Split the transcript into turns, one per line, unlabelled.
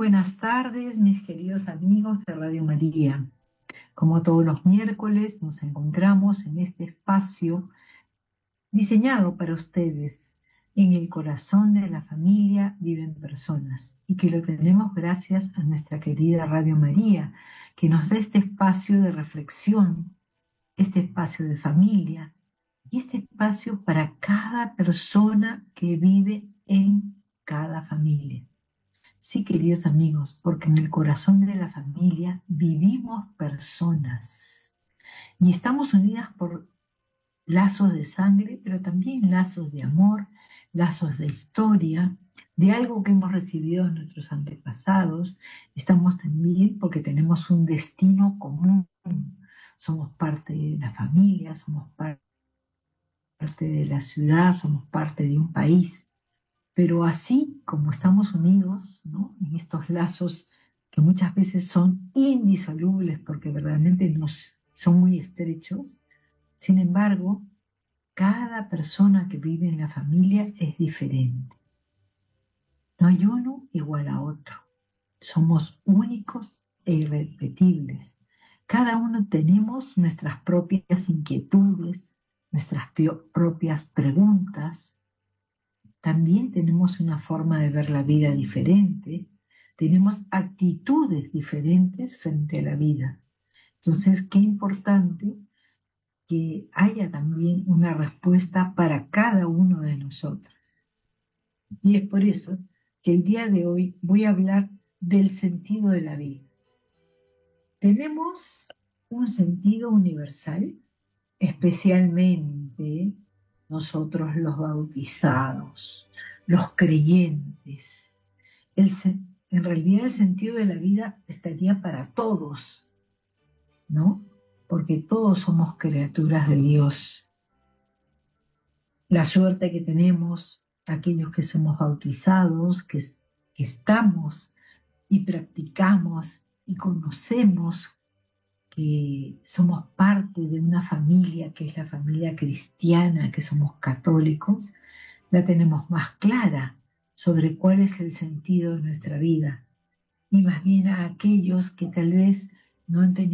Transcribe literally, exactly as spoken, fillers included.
buenas tardes, mis queridos amigos de Radio María. Como todos los miércoles, nos encontramos en este espacio diseñado para ustedes. En el corazón de la familia viven personas y que lo tenemos gracias a nuestra querida Radio María, que nos da este espacio de reflexión, este espacio de familia y este espacio para cada persona que vive en cada familia. Sí, queridos amigos, porque en el corazón de la familia vivimos personas y estamos unidas por lazos de sangre, pero también lazos de amor, lazos de historia, de algo que hemos recibido de nuestros antepasados. Estamos también porque tenemos un destino común. Somos parte de la familia, somos parte de la ciudad, somos parte de un país. Pero así como estamos unidos, ¿no?, en estos lazos que muchas veces son indisolubles porque verdaderamente nos, son muy estrechos, sin embargo, cada persona que vive en la familia es diferente. No hay uno igual a otro. Somos únicos e irrepetibles. Cada uno tenemos nuestras propias inquietudes, nuestras propias preguntas. También tenemos una forma de ver la vida diferente. Tenemos actitudes diferentes frente a la vida. Entonces, qué importante que haya también una respuesta para cada uno de nosotros. Y es por eso que el día de hoy voy a hablar del sentido de la vida. Tenemos un sentido universal, especialmente nosotros los bautizados, los creyentes. El, en realidad el sentido de la vida estaría para todos, ¿no? Porque todos somos criaturas de Dios. La suerte que tenemos, aquellos que somos bautizados, que, que estamos y practicamos y conocemos que somos parte de una familia que es la familia cristiana, que somos católicos, la tenemos más clara sobre cuál es el sentido de nuestra vida. Y más bien a aquellos que tal vez no han tenido